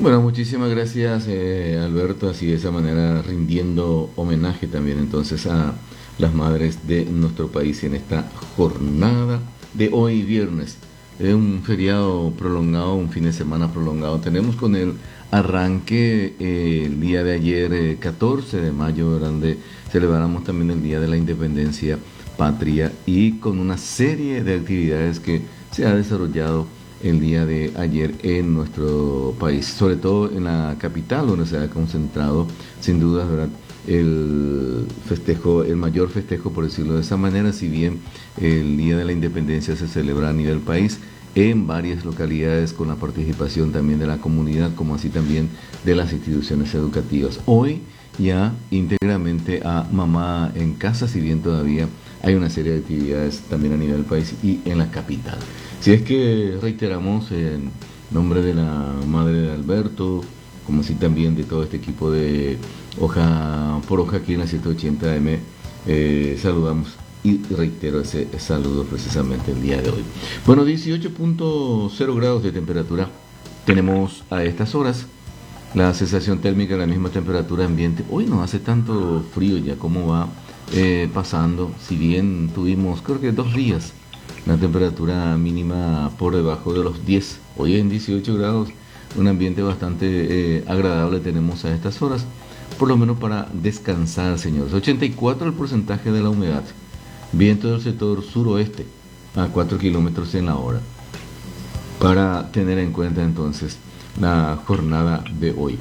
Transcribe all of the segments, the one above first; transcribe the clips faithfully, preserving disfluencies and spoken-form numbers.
Bueno, muchísimas gracias, eh, Alberto, así de esa manera rindiendo homenaje también entonces a las madres de nuestro país en esta jornada de hoy viernes. Es un feriado prolongado, un fin de semana prolongado. Tenemos con el arranque eh, el día de ayer, eh, catorce de mayo, donde celebramos también el Día de la Independencia Patria y con una serie de actividades que se ha desarrollado el día de ayer en nuestro país, sobre todo en la capital, donde se ha concentrado, sin duda, ¿verdad?, el festejo, el mayor festejo, por decirlo de esa manera, si bien el Día de la Independencia se celebra a nivel país, en varias localidades con la participación también de la comunidad, como así también de las instituciones educativas. Hoy ya íntegramente a Mamá en Casa, si bien todavía hay una serie de actividades también a nivel país y en la capital. Si es que reiteramos en nombre de la madre de Alberto, como así también de todo este equipo de Hoja por Hoja aquí en la ciento ochenta eme, eh, saludamos y reitero ese saludo precisamente el día de hoy. Bueno, dieciocho punto cero grados de temperatura tenemos a estas horas. La sensación térmica, la misma temperatura ambiente. Hoy no hace tanto frío ya, como va eh, pasando, si bien tuvimos creo que dos días la temperatura mínima por debajo de los diez, hoy en dieciocho grados, un ambiente bastante eh, agradable tenemos a estas horas, por lo menos para descansar, señores. ochenta y cuatro el porcentaje de la humedad, viento del sector suroeste a cuatro kilómetros en la hora, para tener en cuenta entonces la jornada de hoy.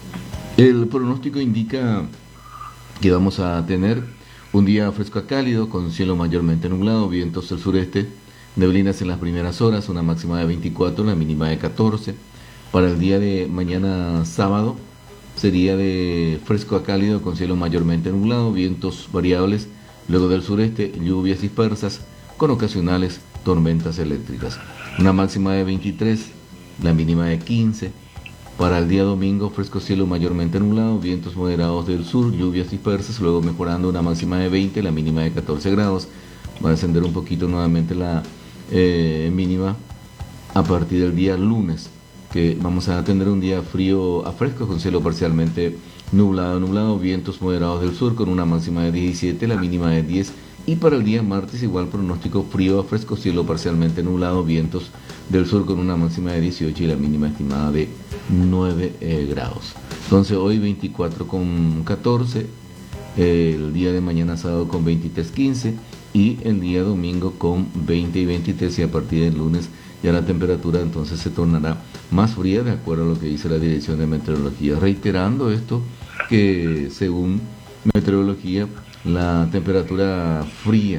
El pronóstico indica que vamos a tener un día fresco a cálido, con cielo mayormente nublado, vientos del sureste, neblinas en las primeras horas, una máxima de veinticuatro, la mínima de catorce. Para el día de mañana sábado sería de fresco a cálido, con cielo mayormente nublado, vientos variables, luego del sureste, lluvias dispersas, con ocasionales tormentas eléctricas. Una máxima de veintitrés, la mínima de quince. Para el día domingo, fresco cielo mayormente nublado, vientos moderados del sur, lluvias dispersas, luego mejorando, una máxima de veinte, la mínima de catorce grados. Va a descender un poquito nuevamente la eh, mínima a partir del día lunes, que vamos a tener un día frío a fresco, con cielo parcialmente nublado, nublado, vientos moderados del sur, con una máxima de diecisiete, la mínima de diez. Y para el día martes, igual pronóstico frío a fresco, cielo parcialmente nublado, vientos del sur con una máxima de dieciocho y la mínima estimada de nueve eh, grados. Entonces hoy veinticuatro con catorce, eh, el día de mañana sábado con veintitrés quince y el día domingo con veinte y veintitrés, y a partir del lunes ya la temperatura entonces se tornará más fría, de acuerdo a lo que dice la Dirección de Meteorología. Reiterando esto, que según meteorología, la temperatura fría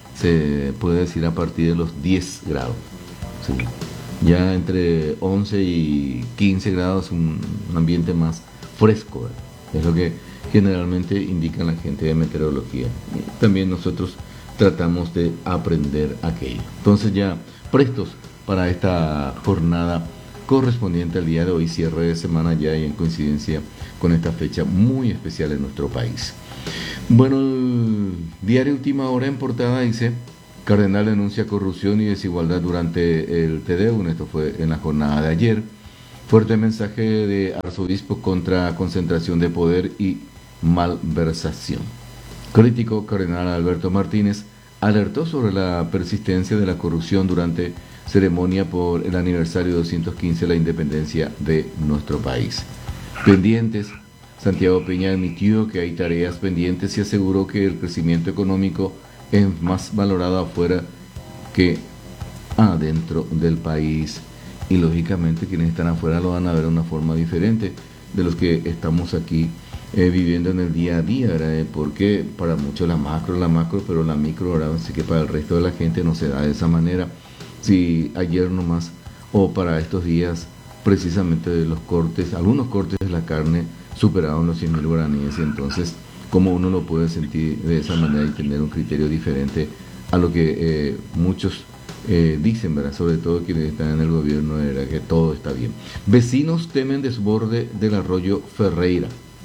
se puede decir a partir de los diez grados. Sí. Ya entre once y quince grados, un, un ambiente más fresco, ¿verdad? Es lo que generalmente indica la gente de meteorología. Y también nosotros tratamos de aprender aquello. Entonces ya prestos para esta jornada correspondiente al día de hoy, cierre de semana ya, y en coincidencia con esta fecha muy especial en nuestro país. Bueno, el diario Última Hora en portada dice: Cardenal denuncia corrupción y desigualdad durante el Te Deum. Esto fue en la jornada de ayer. Fuerte mensaje de arzobispo contra concentración de poder y malversación. Crítico, Cardenal Alberto Martínez alertó sobre la persistencia de la corrupción durante ceremonia por el aniversario doscientos quince de la independencia de nuestro país. Pendientes. Santiago Peña admitió que hay tareas pendientes y aseguró que el crecimiento económico es más valorado afuera que adentro del país. Y lógicamente quienes están afuera lo van a ver de una forma diferente de los que estamos aquí eh, viviendo en el día a día, ¿verdad? Porque para muchos la macro es la macro, pero la micro, ¿verdad? Así que para el resto de la gente no se da de esa manera. Si ayer nomás, o para estos días, precisamente de los cortes, algunos cortes de la carne superaron los cien mil guaraníes, y entonces cómo uno lo puede sentir de esa manera y tener un criterio diferente a lo que eh, muchos eh, dicen, ¿verdad? Sobre todo quienes están en el gobierno, era que todo está bien. Vecinos temen desborde del arroyo Ferreira,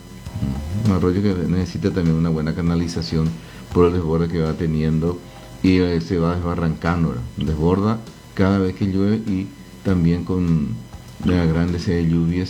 un arroyo que necesita también una buena canalización por el desborde que va teniendo, y eh, se va desbarrancando, ¿verdad? Desborda cada vez que llueve, y también con las grandes eh, lluvias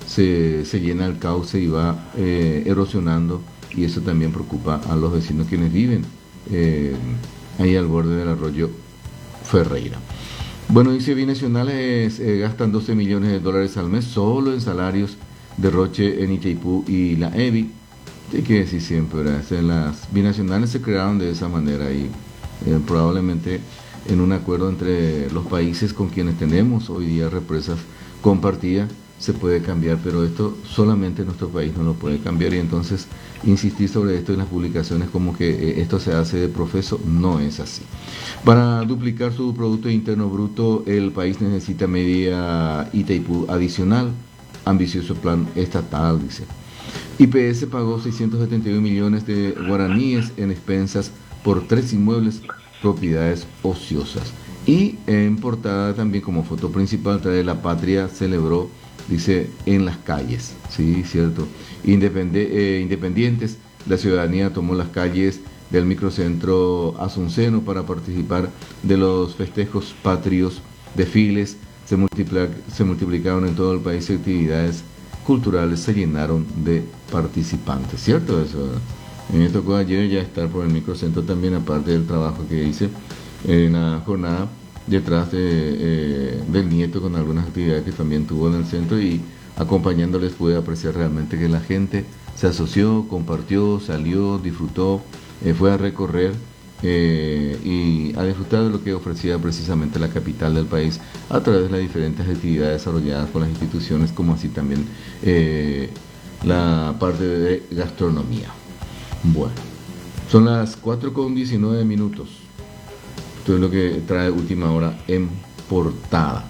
se, se llena el cauce y va eh, erosionando, y eso también preocupa a los vecinos quienes viven eh, ahí al borde del arroyo Ferreira. Bueno, dice binacionales eh, gastan doce millones de dólares al mes solo en salarios, derroche en Itaipú y la E B I. Hay que decir siempre, ¿verdad? Las binacionales se crearon de esa manera y eh, probablemente en un acuerdo entre los países con quienes tenemos hoy día represas compartidas se puede cambiar, pero esto solamente nuestro país no lo puede cambiar, y entonces insistir sobre esto en las publicaciones como que eh, esto se hace de profeso, no es así. Para duplicar su Producto Interno Bruto, el país necesita media Itaipú adicional, ambicioso plan estatal, dice. I P S pagó seiscientos setenta y uno millones de guaraníes en expensas por tres inmuebles, propiedades ociosas. Y en portada también como foto principal trae La Patria celebró, dice, en las calles, sí, cierto. Independe, eh, independientes, la ciudadanía tomó las calles del microcentro Asunceno para participar de los festejos patrios, desfiles, se, multiplica, se multiplicaron en todo el país, actividades culturales se llenaron de participantes, ¿cierto? Eso, me tocó ayer ya estar por el microcentro también, aparte del trabajo que hice en la jornada detrás de, eh, del nieto, con algunas actividades que también tuvo en el centro, y acompañándoles pude apreciar realmente que la gente se asoció, compartió, salió, disfrutó, eh, fue a recorrer eh, y a disfrutar de lo que ofrecía precisamente la capital del país a través de las diferentes actividades desarrolladas por las instituciones, como así también eh, la parte de gastronomía. Bueno, son las cuatro con diecinueve minutos. Esto es lo que trae Última Hora en portada.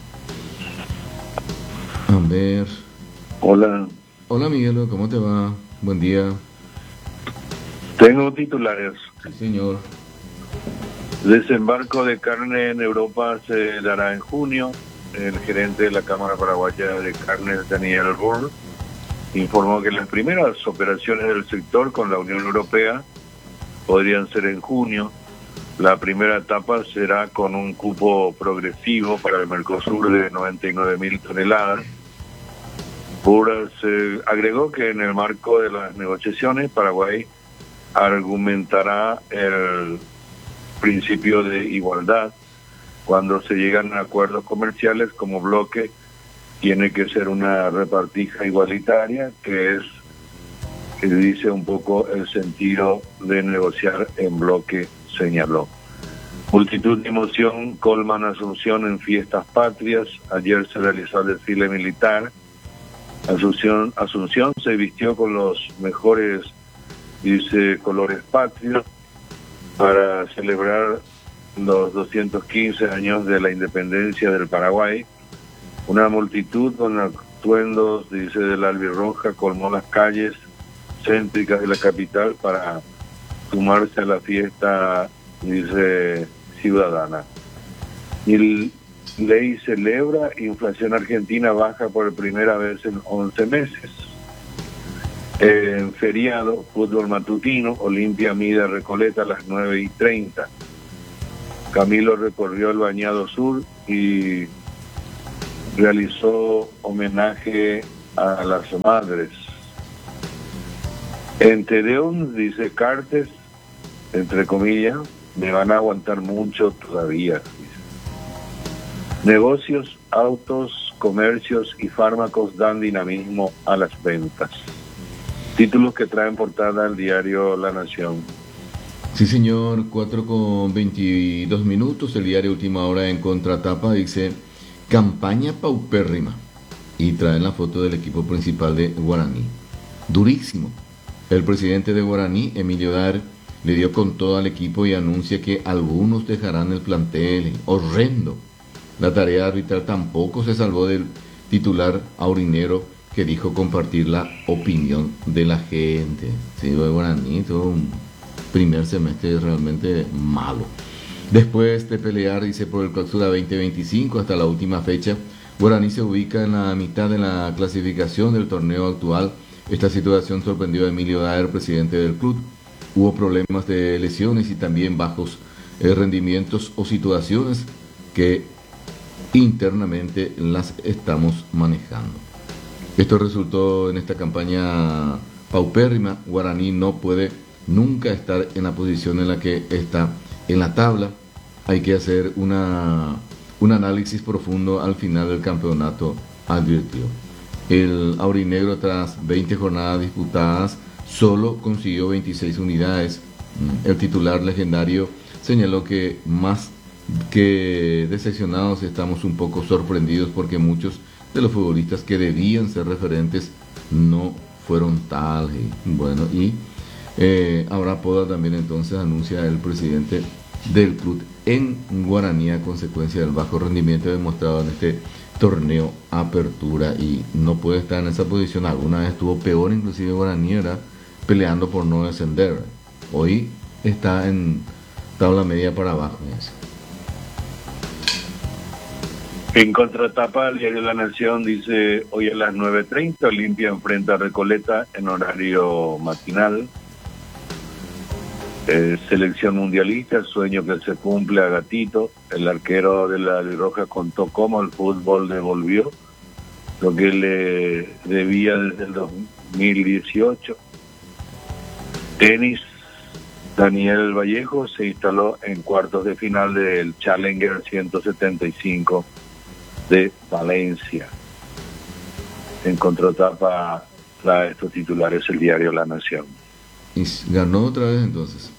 A ver. Hola. Hola Miguel, ¿cómo te va? Buen día. Tengo titulares. Sí, señor. Desembarco de carne en Europa se dará en junio. El gerente de la Cámara Paraguaya de Carne, Daniel Burr, informó que las primeras operaciones del sector con la Unión Europea podrían ser en junio. La primera etapa será con un cupo progresivo para el Mercosur de noventa y nueve mil toneladas. Burr se agregó que en el marco de las negociaciones, Paraguay argumentará el principio de igualdad. Cuando se llegan a acuerdos comerciales como bloque, tiene que ser una repartija igualitaria, que es, que dice un poco el sentido de negociar en bloque, señaló. Multitud de emoción colman Asunción en fiestas patrias. Ayer se realizó el desfile militar. Asunción, Asunción se vistió con los mejores, dice, colores patrios para celebrar los doscientos quince años de la independencia del Paraguay. Una multitud con atuendos, dice, de la albirroja colmó las calles céntricas de la capital para sumarse a la fiesta, dice, ciudadana. Y ley celebra inflación argentina baja por primera vez en once meses. En feriado, fútbol matutino, Olimpia mide Recoleta a las nueve y treinta. Camilo recorrió el Bañado Sur y realizó homenaje a las madres. En Tedeum, dice Cartes, entre comillas, me van a aguantar mucho todavía. Dice. Negocios, autos, comercios y fármacos dan dinamismo a las ventas. Títulos que traen portada el diario La Nación. Sí, señor, cuatro con veintidós minutos, el diario Última Hora en contratapa dice campaña paupérrima y traen la foto del equipo principal de Guaraní. Durísimo. El presidente de Guaraní, Emilio Dar, le dio con todo al equipo y anuncia que algunos dejarán el plantel. Horrendo. La tarea arbitral tampoco se salvó del titular aurinero, que dijo compartir la opinión de la gente. Sí, de Guaraní, todo un primer semestre realmente malo. Después de pelear, dice, por el clausura veinte veinticinco hasta la última fecha, Guaraní se ubica en la mitad de la clasificación del torneo actual. Esta situación sorprendió a Emilio Daer, presidente del club. Hubo problemas de lesiones y también bajos eh, rendimientos o situaciones que internamente las estamos manejando. Esto resultó en esta campaña paupérrima. Guaraní no puede nunca estar en la posición en la que está en la tabla. Hay que hacer una, un análisis profundo al final del campeonato, advirtió. El aurinegro, tras veinte jornadas disputadas, solo consiguió veintiséis unidades. El titular legendario señaló que más que decepcionados estamos un poco sorprendidos porque muchos de los futbolistas que debían ser referentes no fueron tal. Y bueno, y eh, habrá poda también, entonces anuncia el presidente del club en Guaraní a consecuencia del bajo rendimiento demostrado en este torneo Apertura, y no puede estar en esa posición. Alguna vez estuvo peor, inclusive Guaraní, era peleando por no descender. Hoy está en tabla media para abajo. En contratapa, el diario La Nación dice: hoy a las nueve treinta Olimpia enfrenta a Recoleta en horario matinal. Eh, selección mundialista, sueño que se cumple a Gatito. El arquero de la Roja contó cómo el fútbol devolvió lo que le debía desde el dos mil dieciocho. Tenis, Daniel Vallejo se instaló en cuartos de final del Challenger ciento setenta y cinco de Valencia. En contratapa trae estos titulares el diario La Nación. Y ganó otra vez entonces.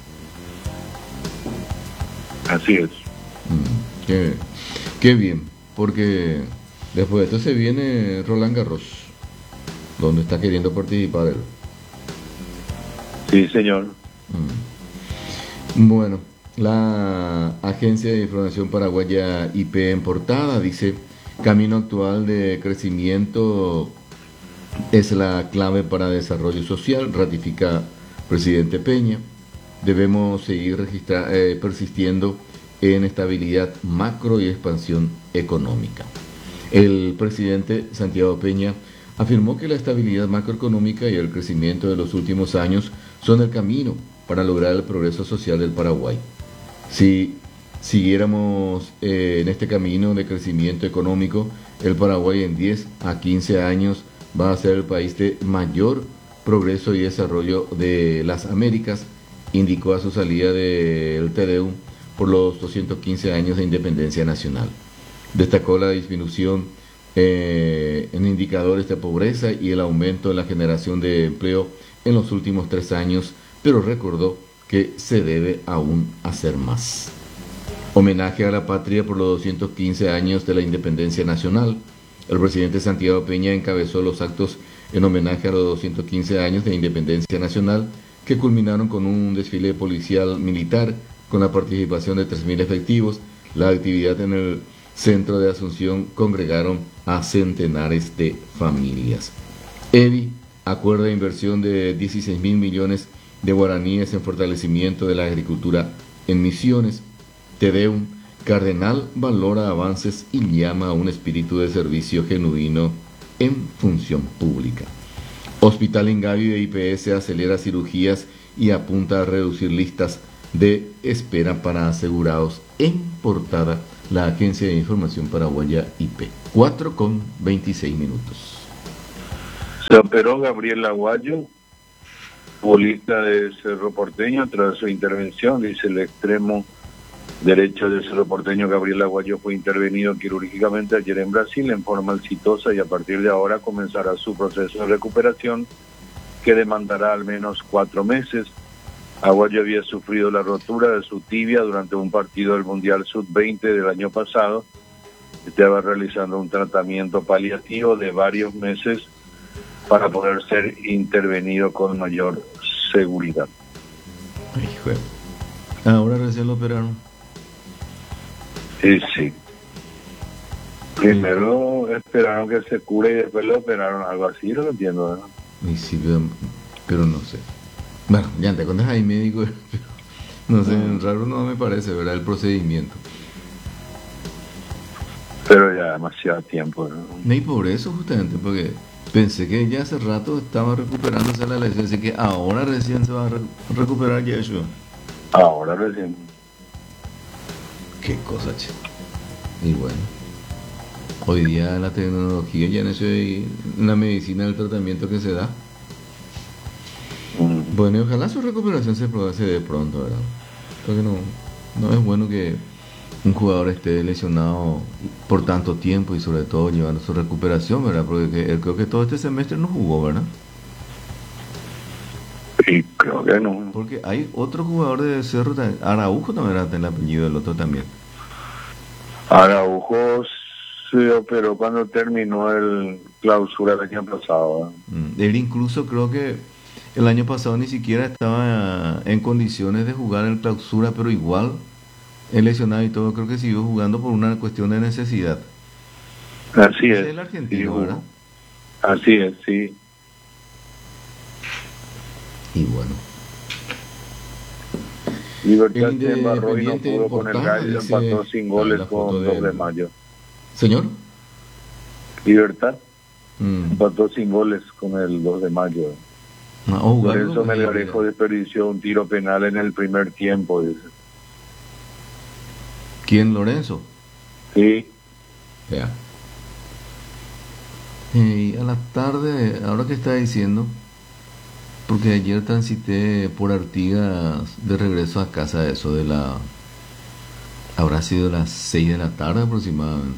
Así es. Mm, qué, qué bien, porque después de esto se viene Roland Garros, donde está queriendo participar él. Sí, señor. Mm. Bueno, la Agencia de Información Paraguaya I P en portada dice: camino actual de crecimiento es la clave para desarrollo social, ratifica presidente Peña. Debemos seguir registra- eh, persistiendo en estabilidad macro y expansión económica. El presidente Santiago Peña afirmó que la estabilidad macroeconómica y el crecimiento de los últimos años son el camino para lograr el progreso social del Paraguay. Si siguiéramos eh, en este camino de crecimiento económico, el Paraguay en diez a quince años va a ser el país de mayor progreso y desarrollo de las Américas, indicó a su salida del T D U por los doscientos quince años de independencia nacional. Destacó la disminución eh, en indicadores de pobreza y el aumento en la generación de empleo en los últimos tres años, pero recordó que se debe aún hacer más. Homenaje a la patria por los doscientos quince años de la independencia nacional. El presidente Santiago Peña encabezó los actos en homenaje a los doscientos quince años de independencia nacional, que culminaron con un desfile policial militar con la participación de tres mil efectivos. La actividad en el centro de Asunción congregaron a centenares de familias. E B I acuerda inversión de dieciséis mil millones de guaraníes en fortalecimiento de la agricultura en Misiones. T D U, Cardenal valora avances y llama a un espíritu de servicio genuino en función pública. Hospital Ingavi de I P S acelera cirugías y apunta a reducir listas de espera para asegurados. En portada, la Agencia de Información Paraguaya I P. cuatro con veintiséis minutos. Se operó Gabriel Aguayo, futbolista de Cerro Porteño, tras su intervención. Dice el extremo derecho de Cerro Porteño, Gabriel Aguayo, fue intervenido quirúrgicamente ayer en Brasil en forma exitosa y a partir de ahora comenzará su proceso de recuperación, que demandará al menos cuatro meses. Aguayo había sufrido la rotura de su tibia durante un partido del Mundial sub veinte del año pasado. Estaba realizando un tratamiento paliativo de varios meses para poder ser intervenido con mayor seguridad. Ay, joder. Ahora recién lo operaron. Sí, sí. Primero esperaron que se cure y después lo operaron, algo así, no lo entiendo, ¿no? Y sí, pero, pero no sé. Bueno, ya te cuentas ahí médico, pero no sé, raro no me parece, ¿verdad? El procedimiento. Pero ya demasiado tiempo, ¿no? Y por eso justamente, porque pensé que ya hace rato estaba recuperándose la lesión, así que ahora recién se va a re- recuperar ya eso. Ahora recién. Qué cosa, che. Y bueno, Hoy día la tecnología ya en eso y en la medicina del tratamiento que se da. Mm. Bueno, y ojalá su recuperación se produce de pronto, ¿verdad? Porque no, no es bueno que un jugador esté lesionado por tanto tiempo y sobre todo llevando su recuperación, ¿verdad? Porque que- él creo que todo este semestre no jugó, ¿verdad? Y creo que no. Porque hay otro jugador de Cerro, ta- Araujo también era el apellido del otro también. Araujo se operó cuando terminó el clausura el año pasado. ¿eh? Mm, Él incluso creo que el año pasado ni siquiera estaba en condiciones de jugar el clausura, pero igual, él lesionado y todo, creo que siguió jugando por una cuestión de necesidad. Así Ese es. es el Sí, argentino, ¿verdad? así es, sí. Y bueno. Libertad El se embarró y no Independiente pudo en con el Portada Gallo, dice, empató sin ah, goles la foto con dos de del mayo. señor. Libertad Mm. empató sin goles con el dos de mayo. Ah, oh, Por jugarlo, eso pues, Melgarejo desperdició un tiro penal en el primer tiempo, dice. ¿Quién, Lorenzo? Sí, Ya. Y a la tarde, ahora que está diciendo, porque ayer transité por Artigas de regreso a casa, eso de la... Habrá sido las seis de la tarde aproximadamente.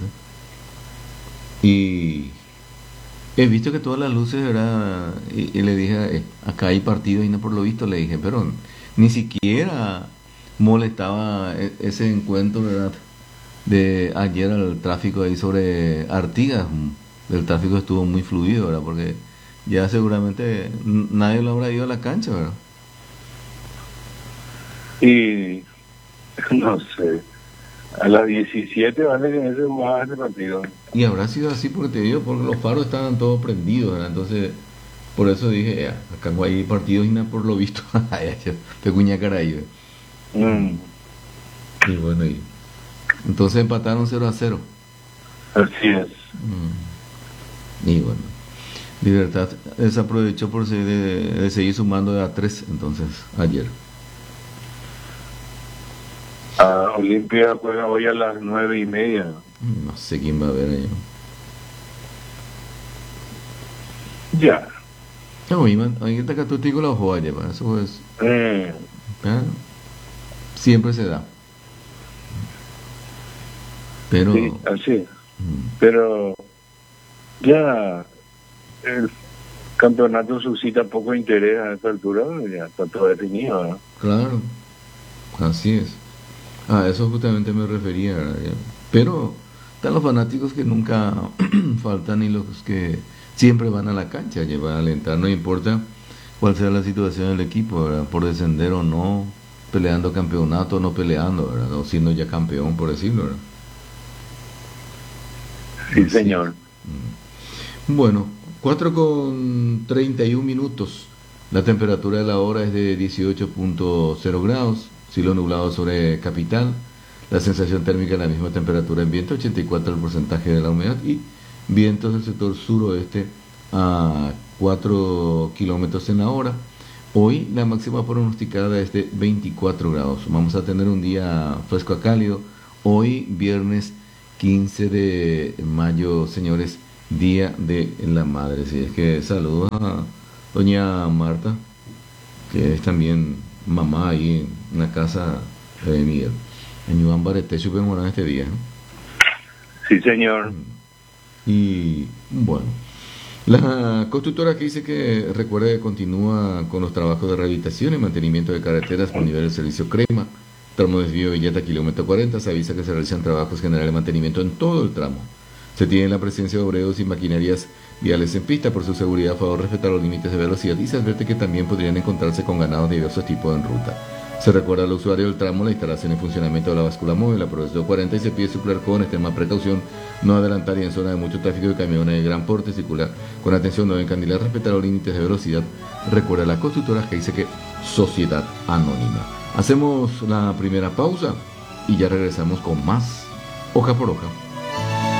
Y he visto que todas las luces era... Y, y le dije, eh, acá hay partido y no por lo visto, le dije, pero ni siquiera molestaba e- ese encuentro, ¿verdad? De ayer al tráfico ahí sobre Artigas. El tráfico estuvo muy fluido, ¿verdad? Porque ya seguramente n- nadie lo habrá ido a la cancha, ¿verdad? y no sé. A las diecisiete vale que se jugaba ese partido. Y habrá sido así porque te digo, porque los faros estaban todos prendidos, ¿verdad? Entonces, por eso dije, ya, acá no hay partidos y nada por lo visto. Pecuña caray. Mm, Y bueno, y entonces empataron cero a cero. así es. Mm. Y bueno, Libertad desaprovechó por se- de, de seguir sumando de a tres, entonces, ayer. Ah, Olimpia juega hoy a las nueve y media. No sé quién va a ver ahí. Ya. No, Iman, ahí está Catustico la joya, pa, eso es, Mm, ah, siempre se da. Pero, sí, así es. mm, Pero ya el campeonato suscita poco interés a esta altura, ya está todo definido, ¿no? claro, así es. A eso justamente me refería, ¿verdad? Ya. Pero están los fanáticos que nunca faltan y los que siempre van a la cancha, llevan a alentar, no importa cuál sea la situación del equipo, ¿verdad? Por descender o no, peleando campeonato o no peleando, ¿verdad? O siendo ya campeón, por decirlo, ¿verdad? Sí, Así señor. es. Bueno, cuatro con treinta y un minutos. La temperatura de la hora es de dieciocho punto cero grados, cielo nublado sobre capital. La sensación térmica es la misma temperatura en viento, ochenta y cuatro el porcentaje de la humedad y vientos del sector suroeste a cuatro kilómetros en la hora. Hoy la máxima pronosticada es de veinticuatro grados. Vamos a tener un día fresco a cálido. Hoy, viernes quince de mayo, señores, Día de la Madre. Si es que saludos a doña Marta, que es también mamá ahí en la casa de Miguel. En Iván Barete, súper morado este día, ¿no? Sí, señor. Y bueno, la constructora que dice que recuerda que continúa con los trabajos de rehabilitación y mantenimiento de carreteras por nivel del servicio Crema, tramo desvío Villeta, kilómetro cuarenta, se avisa que se realizan trabajos generales de mantenimiento en todo el tramo. Se tiene la presencia de obreros y maquinarias viales en pista. Por su seguridad, a favor respetar los límites de velocidad y se advierte que también podrían encontrarse con ganados de diversos tipos en ruta. Se recuerda al usuario del tramo la instalación y funcionamiento de la báscula móvil, la progresión cuarenta, y se pide circular con extrema precaución, no adelantar y en zona de mucho tráfico de camiones de gran porte, circular con atención, no encandilar, respetar los límites de velocidad. Recuerda la constructora que dice que Sociedad Anónima. Hacemos la primera pausa y ya regresamos con más Hoja por Hoja.